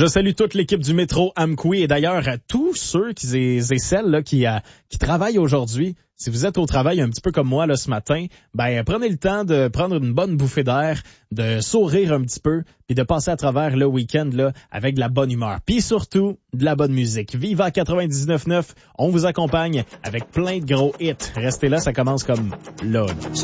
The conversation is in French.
Je salue toute l'équipe du métro Amqui et d'ailleurs à tous ceux et celles là, qui travaillent aujourd'hui. Si vous êtes au travail un petit peu comme moi là ce matin, prenez le temps de prendre une bonne bouffée d'air, de sourire un petit peu, puis de passer à travers le week-end là avec de la bonne humeur. Puis surtout, de la bonne musique. Viva 99.9, on vous accompagne avec plein de gros hits. Restez là, ça commence comme là.